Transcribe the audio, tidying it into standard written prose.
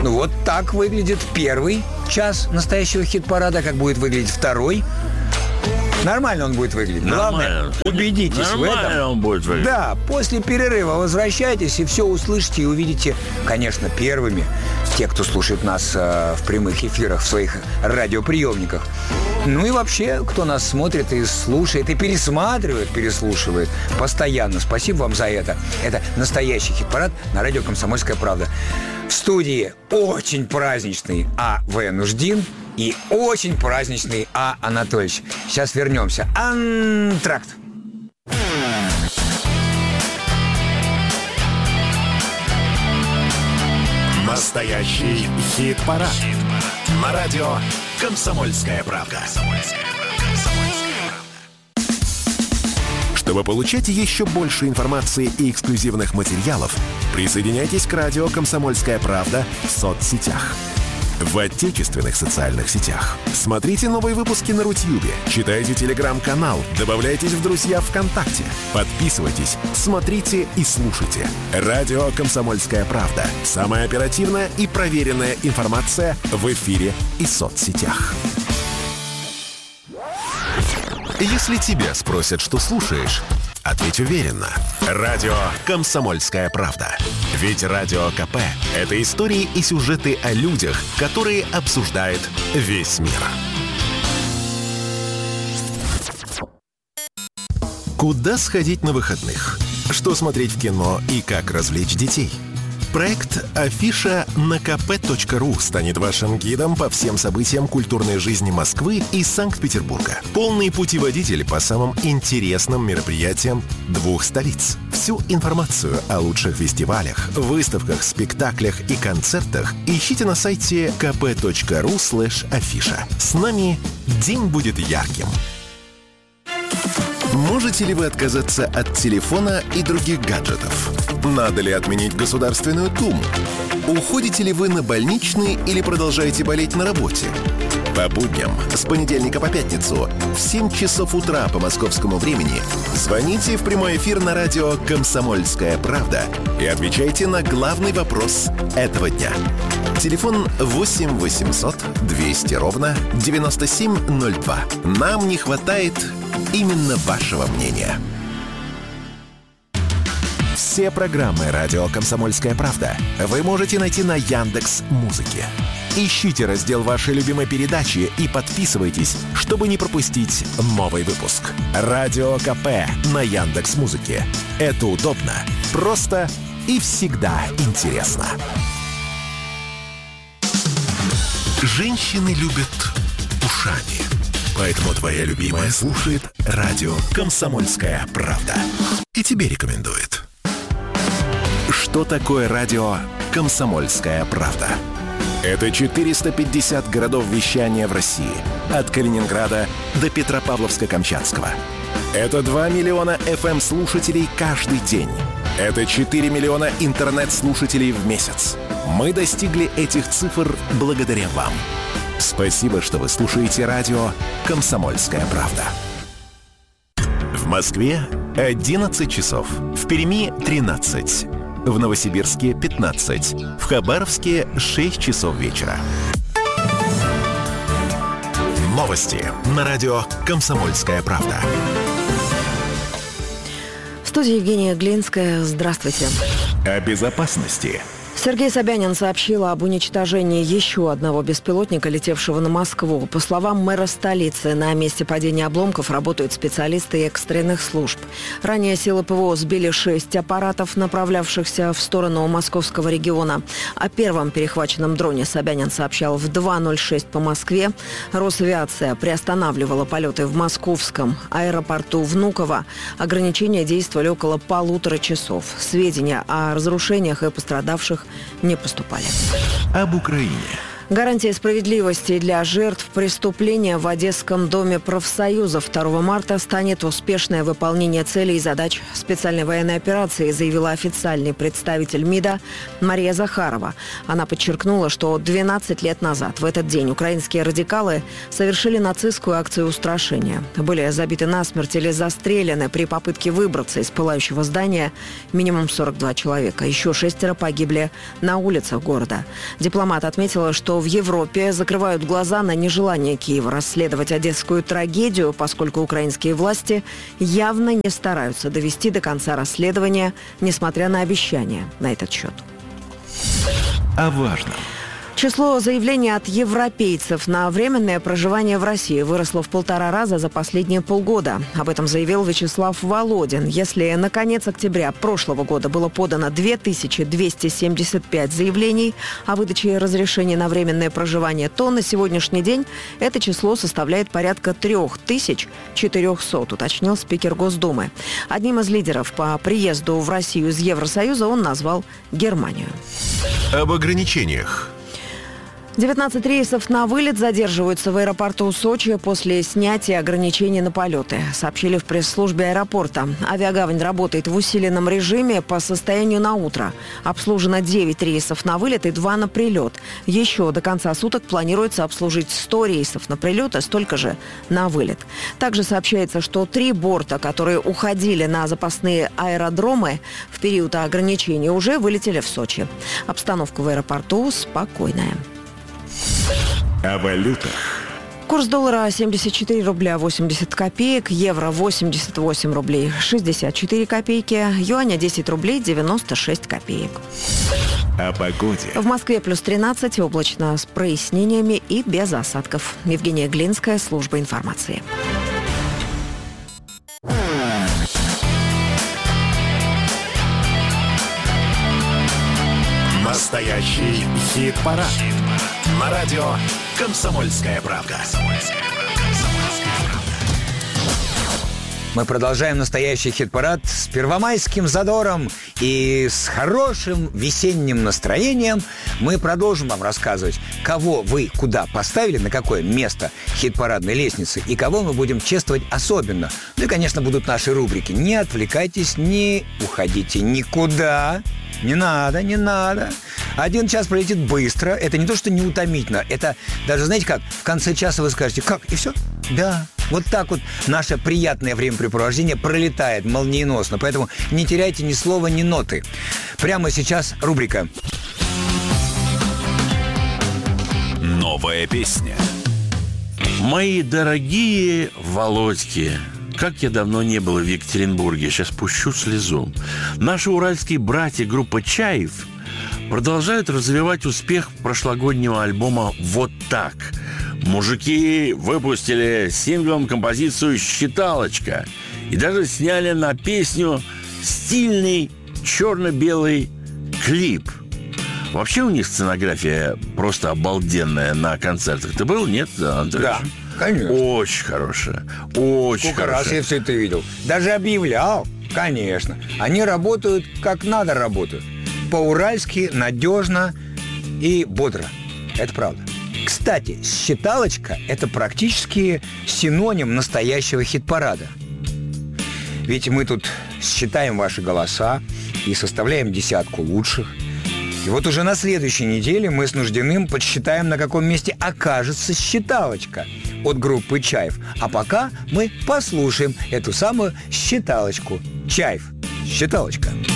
Ну вот так выглядит первый час настоящего хит-парада, как будет выглядеть второй. Нормально он будет выглядеть. Главное, убедитесь в этом. Нормально он будет выглядеть. Да, после перерыва возвращайтесь и все услышите и увидите, конечно, первыми. Те, кто слушает нас в прямых эфирах, в своих радиоприемниках. Ну и вообще, кто нас смотрит и слушает, и переслушивает постоянно. Спасибо вам за это. Это настоящий хит-парад на радио «Комсомольская правда». В студии очень праздничный А.В. Нуждин и очень праздничный А. Анатольевич. Сейчас вернемся. Антракт. Настоящий хит-парад. На радио «Комсомольская правда». Чтобы получать еще больше информации и эксклюзивных материалов, присоединяйтесь к радио «Комсомольская правда» в соцсетях. В отечественных социальных сетях. Смотрите новые выпуски на Рутьюбе, читайте телеграм-канал, добавляйтесь в друзья ВКонтакте, подписывайтесь, смотрите и слушайте. Радио «Комсомольская правда». Самая оперативная и проверенная информация в эфире и соцсетях. Если тебя спросят, что слушаешь, ответь уверенно. Радио «Комсомольская правда». Ведь Радио КП – это истории и сюжеты о людях, которые обсуждает весь мир. Куда сходить на выходных? Что смотреть в кино и как развлечь детей? Проект «Афиша» на kp.ru станет вашим гидом по всем событиям культурной жизни Москвы и Санкт-Петербурга. Полный путеводитель по самым интересным мероприятиям двух столиц. Всю информацию о лучших фестивалях, выставках, спектаклях и концертах ищите на сайте kp.ru/афиша. С нами день будет ярким. Можете ли вы отказаться от телефона и других гаджетов? Надо ли отменить Государственную Думу? Уходите ли вы на больничный или продолжаете болеть на работе? По будням с понедельника по пятницу в 7 часов утра по московскому времени звоните в прямой эфир на радио «Комсомольская правда» и отвечайте на главный вопрос этого дня. Телефон 8 800 200 ровно 9702. Нам не хватает именно вашего мнения. Все программы «Радио Комсомольская правда» вы можете найти на Яндекс.Музыке. Ищите раздел вашей любимой передачи и подписывайтесь, чтобы не пропустить новый выпуск. Радио КП на Яндекс.Музыке. Это удобно, просто и всегда интересно. Женщины любят ушами. Поэтому твоя любимая слушает радио «Комсомольская правда». И тебе рекомендует. Что такое радио «Комсомольская правда»? Это 450 городов вещания в России. От Калининграда до Петропавловска-Камчатского. Это 2 миллиона FM-слушателей каждый день. Это 4 миллиона интернет-слушателей в месяц. Мы достигли этих цифр благодаря вам. Спасибо, что вы слушаете радио «Комсомольская правда». В Москве 11 часов. В Перми 13. В Новосибирске 15. В Хабаровске 6 часов вечера. Новости на радио «Комсомольская правда». В студии Евгения Глинская. Здравствуйте. О безопасности. Сергей Собянин сообщил об уничтожении еще одного беспилотника, летевшего на Москву. По словам мэра столицы, на месте падения обломков работают специалисты экстренных служб. Ранее силы ПВО сбили 6 аппаратов, направлявшихся в сторону московского региона. О первом перехваченном дроне Собянин сообщал в 2:06 по Москве. Росавиация приостанавливала полеты в московском аэропорту Внуково. Ограничения действовали около 1,5 часов. Сведения о разрушениях и пострадавших не поступали. Об Украине. Гарантия справедливости для жертв преступления в Одесском доме профсоюза 2 марта станет успешное выполнение целей и задач специальной военной операции, заявила официальный представитель МИДа Мария Захарова. Она подчеркнула, что 12 лет назад в этот день украинские радикалы совершили нацистскую акцию устрашения. Были забиты насмерть или застрелены при попытке выбраться из пылающего здания минимум 42 человека. Еще 6 погибли на улицах города. Дипломат отметила, что в Европе закрывают глаза на нежелание Киева расследовать одесскую трагедию, поскольку украинские власти явно не стараются довести до конца расследования, несмотря на обещания на этот счет. О важном. Число заявлений от европейцев на временное проживание в России выросло в 1,5 раза за последние полгода. Об этом заявил Вячеслав Володин. Если на конец октября прошлого года было подано 2275 заявлений о выдаче разрешения на временное проживание, то на сегодняшний день это число составляет порядка 3400, уточнил спикер Госдумы. Одним из лидеров по приезду в Россию из Евросоюза он назвал Германию. Об ограничениях. 19 рейсов на вылет задерживаются в аэропорту Сочи после снятия ограничений на полеты, сообщили в пресс-службе аэропорта. Авиагавань работает в усиленном режиме по состоянию на утро. Обслужено 9 рейсов на вылет и 2 на прилет. Еще до конца суток планируется обслужить 100 рейсов на прилет и столько же на вылет. Также сообщается, что 3 борта, которые уходили на запасные аэродромы в период ограничений, уже вылетели в Сочи. Обстановка в аэропорту спокойная. О валютах. Курс доллара 74 рубля 80 копеек, евро 88 рублей 64 копейки, юаня 10 рублей 96 копеек. О погоде. В Москве плюс 13, облачно с прояснениями и без осадков. Евгения Глинская, служба информации. Настоящий хит-парад. На радио «Комсомольская правда». Мы продолжаем настоящий хит-парад с первомайским задором и с хорошим весенним настроением. Мы продолжим вам рассказывать, кого вы куда поставили, на какое место хит-парадной лестницы, и кого мы будем чествовать особенно. Ну и, конечно, будут наши рубрики. Не отвлекайтесь, не уходите никуда. Не надо, не надо. 1 час пролетит быстро. Это не то, что неутомительно. Это даже, знаете как, в конце часа вы скажете: как, и все? Да. Вот так вот наше приятное времяпрепровождение пролетает молниеносно. Поэтому не теряйте ни слова, ни ноты. Прямо сейчас рубрика Новая песня. Мои дорогие Володьки, как я давно не был в Екатеринбурге, сейчас пущу слезу. Наши уральские братья группа «Чаев» продолжают развивать успех прошлогоднего альбома «Вот так». Мужики выпустили синглом композицию «Считалочка» и даже сняли на песню стильный черно-белый клип. Вообще у них сценография просто обалденная на концертах. Ты был? Нет, Андрей? Да. Конечно. Очень хорошая. Очень Сколько хорошая. раз я все это видел. Даже объявлял. Конечно. Они работают, как надо работают. По-уральски, надежно и бодро. Это правда. Кстати, считалочка – это практически синоним настоящего хит-парада. Ведь мы тут считаем ваши голоса и составляем 10 лучших. И вот уже на следующей неделе мы с Нуждиным подсчитаем, на каком месте окажется считалочка от группы «Чаев». А пока мы послушаем эту самую считалочку. «Чаев». Считалочка.